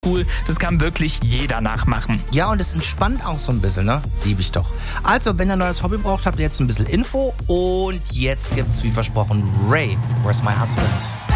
cool. Das kann wirklich jeder nachmachen. Ja, und es entspannt auch so ein bisschen, ne? Liebe ich doch. Also, wenn ihr ein neues Hobby braucht, habt ihr jetzt ein bisschen Info. Und jetzt gibt's, wie versprochen, Ray, Where's My Husband?